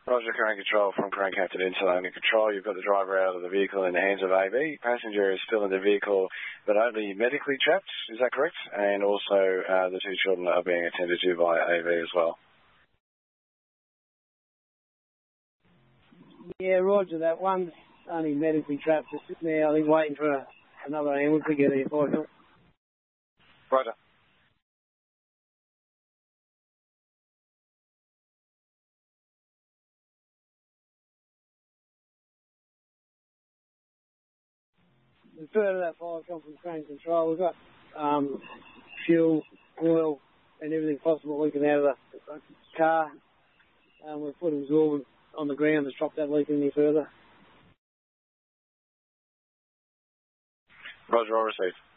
Roger, Crane Control from Crane Captain Insular under control. You've got the driver out of the vehicle in the hands of AV. Passenger is still in the vehicle, but only medically trapped. Is that correct? And also the two children are being attended to by AV as well. Yeah, roger that. One's only medically trapped, just sitting there, I think, waiting for another ambulance to get here for you. Roger. Further to that fire come from Crane Control. We've got fuel, oil, and everything possible leaking out of the car. We've put absorbent on the ground to stop that leaking any further. Roger, all received.